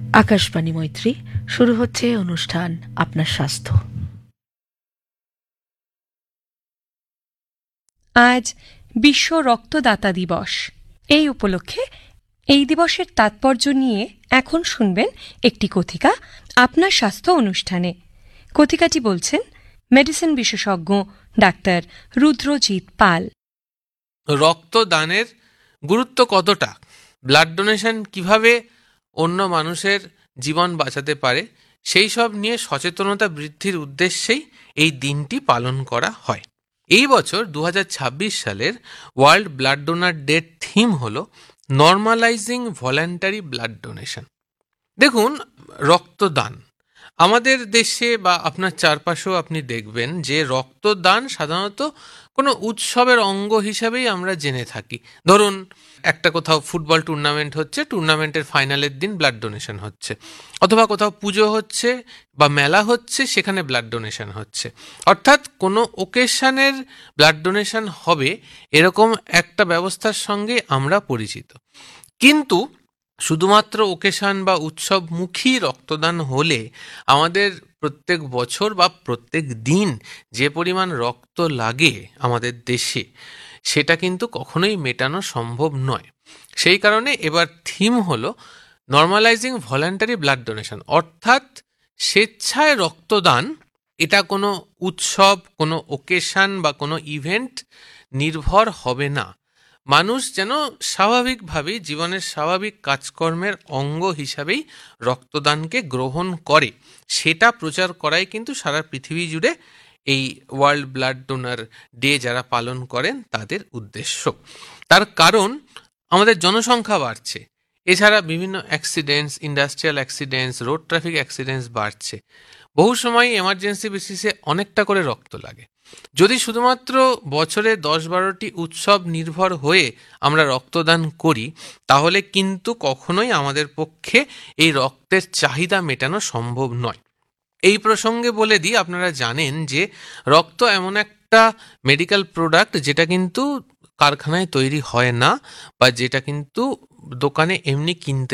আকাশবাণী মৈত্রী, শুরু হচ্ছে অনুষ্ঠান আপনার স্বাস্থ্য। আজ বিশ্ব রক্তদাতা দিবস। এই উপলক্ষে এই দিবসের তাৎপর্য নিয়ে এখন শুনবেন একটি কথিকা আপনার স্বাস্থ্য অনুষ্ঠানে। কথিকাটি বলছেন মেডিসিন বিশেষজ্ঞ ডাক্তার রুদ্রজিৎ পাল। রক্তদানের গুরুত্ব কতটা, ব্লাড ডোনেশন কিভাবে অন্য মানুষের জীবন বাঁচাতে পারে, সেই সব নিয়ে সচেতনতা বৃদ্ধির উদ্দেশ্যেই এই দিনটি পালন করা হয়। এই বছর 2026 সালের ওয়ার্ল্ড ব্লাড ডোনার ডের থিম হল নর্মালাইজিং ভলান্টারি ব্লাড ডোনেশন। দেখুন, রক্তদান আমাদের দেশে বা আপনার চারপাশেও আপনি দেখবেন যে রক্তদান সাধারণত কোনো উৎসবের অঙ্গ হিসাবেই আমরা জেনে থাকি। ধরুন, একটা কোথাও ফুটবল টুর্নামেন্ট হচ্ছে, টুর্নামেন্টের ফাইনালের দিন ব্লাড ডোনেশন হচ্ছে, অথবা কোথাও পুজো হচ্ছে বা মেলা হচ্ছে, সেখানে ব্লাড ডোনেশন হচ্ছে। অর্থাৎ কোনো ওকেশনের ব্লাড ডোনেশন হবে এরকম একটা ব্যবস্থার সঙ্গে আমরা পরিচিত। কিন্তু শুধুমাত্র ওকেশন বা উৎসবমুখী রক্তদান হলে আমাদের প্রত্যেক বছর বা প্রত্যেক দিন যে পরিমাণ রক্ত লাগে আমাদের দেশে, সেটা কিন্তু কখনোই মেটানো সম্ভব নয়। সেই কারণে এবার থিম হলো নর্মালাইজিং ভলান্টারি ব্লাড ডোনেশন, অর্থাৎ স্বেচ্ছায় রক্তদান। এটা কোনো উৎসব, কোনো ওকেশন বা কোনো ইভেন্ট নির্ভর হবে না। মানুষ যেন স্বাভাবিকভাবেই জীবনের স্বাভাবিক কাজকর্মের অঙ্গ হিসাবেই রক্তদানকে গ্রহণ করে, সেটা প্রচার করাই কিন্তু সারা পৃথিবী জুড়ে এই ওয়ার্ল্ড ব্লাড ডোনার ডে যারা পালন করেন তাদের উদ্দেশ্য। তার কারণ আমাদের জনসংখ্যা বাড়ছে, এছাড়া বিভিন্ন accidents, industrial accidents, road traffic accidents বাড়ছে। বহু সময় এমার্জেন্সি বেসিসে অনেকটা করে রক্ত লাগে। যদি শুধুমাত্র বছরে 10-12টি উৎসব নির্ভর হয়ে আমরা রক্তদান করি, তাহলে কিন্তু কখনোই আমাদের পক্ষে এই রক্তের চাহিদা মেটানো সম্ভব নয়। এই প্রসঙ্গে বলে দিই, আপনারা জানেন যে রক্ত এমন একটা মেডিকেল প্রোডাক্ট যেটা কিন্তু কারখানায় তৈরি হয় না, বা যেটা কিন্তু দোকানে এমনি কিনতে